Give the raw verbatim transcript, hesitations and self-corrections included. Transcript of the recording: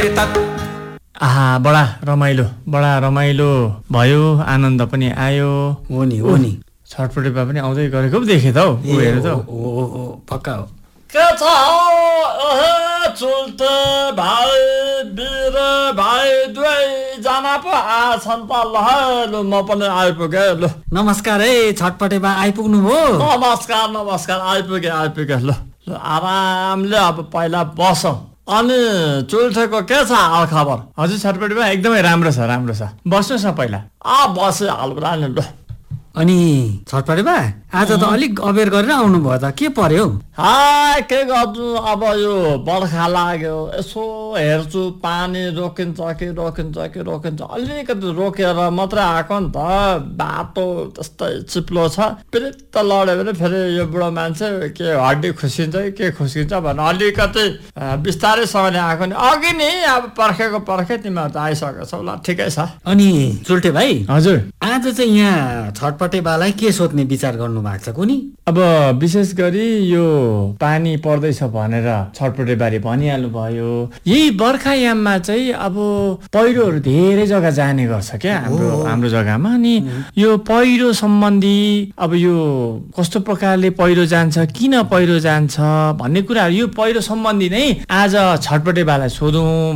आहा बडा रमाइलो बडा रमाइलो भयो, आनन्द पनि आयो। हो नि हो नि छटपटेपा पनि आउँदै गरेको पो देखेँ त हौ। ऊ हेर त हो पक्का हो। के छ चुल्ते भाइ बिर भाइ दुवैजना पो आछन् त। ल ल म पनि आइपुगेँ। ल नमस्कार है छटपटेबा आइपुग्नु भयो। नमस्कार नमस्कार आइपुगेँ आइपुगेँ। ल ल आरामले अब पहिला बसौँ। अनि चुल्ठेको के छ हाल खबर? हजुर छटपटेमा एकदमै राम्रो छ राम्रो छ। बस्नुहोस् न पहिला। आ बसिहाल्ला नि। ल अनि छटपटेबा आज त अलिक अबेर गरेर आउनु भयो त, के पर्यो? हा के गर्छु अब यो बर्खा लाग्यो, यसो हेर्छु पानी रोकिन्छ कि रोकिन्छ कि रोकिन्छ, अलिकति रोकेर मात्रै आएको नि त। बाटो त्यस्तै चिप्लो छ, पिरित्त लड्यो भने फेरि यो बुढो मान्छे के हड्डी खुसिन्छ कि के खुसिन्छ भने अलिकति बिस्तारैसँगले आएको नि। अघि नि अब पर्खेको पर्खे तिमीहरू त आइसकेको छौ। ल ठिकै छ। अनि चुल्टे भाइ हजुर आज चाहिँ यहाँ छटपटेबालाई के सोध्ने विचार गर्नु भएको छ कुनी? अब विशेष गरी यो पानी पर्दैछ भनेर छटपटेबारी भनिहाल्नु भयो। यही बर्खायाममा चाहिँ अब पहिरोहरू धेरै जग्गा जाने गर्छ क्या हाम्रो हाम्रो जग्गामा। अनि यो पहिरो सम्बन्धी अब यो कस्तो प्रकारले पहिरो जान्छ, किन पहिरो जान्छ भन्ने कुराहरू यो पहिरो सम्बन्धी नै आज छटपटेबालाई सोधौँ